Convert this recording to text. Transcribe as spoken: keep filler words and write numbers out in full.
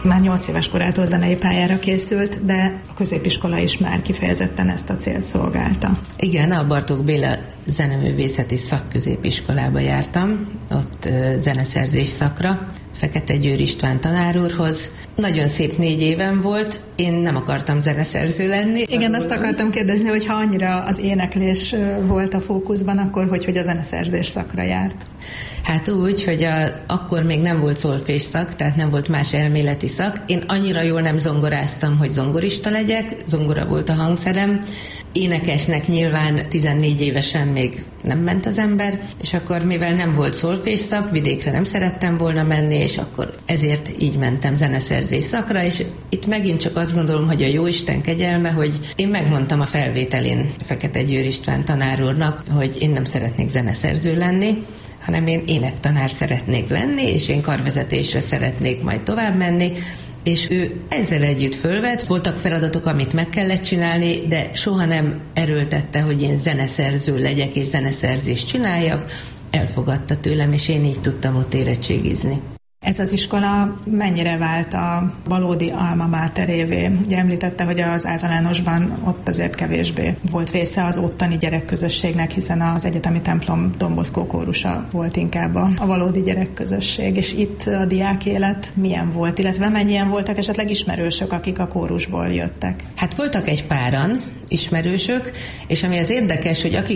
Már nyolc éves korától zenei pályára készült, de a középiskola is már kifejezetten ezt a célt szolgálta. Igen, a Bartók Béla zeneművészeti szakközépiskolába jártam, ott zeneszerzés szakra, Fekete Győr István tanár úrhoz. Nagyon szép négy évem volt, én nem akartam zeneszerző lenni. Igen, azt akartam kérdezni, hogy ha annyira az éneklés volt a fókuszban, akkor hogy, hogy a zeneszerzés szakra járt? Hát úgy, hogy a, akkor még nem volt szolfés szak, tehát nem volt más elméleti szak. Én annyira jól nem zongoráztam, hogy zongorista legyek, zongora volt a hangszerem. Énekesnek nyilván tizennégy évesen még nem ment az ember, és akkor mivel nem volt szolfés szak, vidékre nem szerettem volna menni, és akkor ezért így mentem zeneszerzés szakra, és itt megint csak azt gondolom, hogy a Jóisten kegyelme, hogy én megmondtam a felvételén Fekete Győr István tanár úrnak, hogy én nem szeretnék zeneszerző lenni, hanem én énektanár szeretnék lenni, és én karvezetésre szeretnék majd tovább menni, és ő ezzel együtt fölvett, voltak feladatok, amit meg kellett csinálni, de soha nem erőltette, hogy én zeneszerző legyek, és zeneszerzést csináljak, elfogadta tőlem, és én így tudtam ott érettségizni. Ez az iskola mennyire vált a valódi alma máterévé? Ugye említette, hogy az általánosban ott azért kevésbé volt része az ottani gyerekközösségnek, hiszen az egyetemi templom Don Bosco kórusa volt inkább a, a valódi gyerekközösség, és itt a diák élet milyen volt, illetve mennyien voltak esetleg ismerősök, akik a kórusból jöttek? Hát voltak egy páran ismerősök, és ami az érdekes, hogy akik